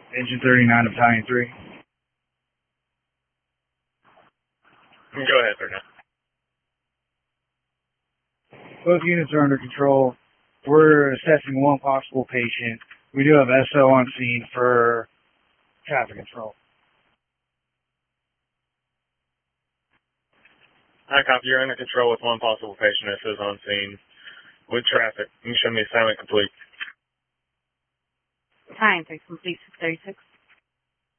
Engine 39 Battalion 3. Go ahead, sir. Both units are under control. We're assessing one possible patient. We do have SO on scene for traffic control. Hi, copy. You're under control with one possible patient. SO's on scene with traffic. You can show me assignment complete. Time, 3 complete 636.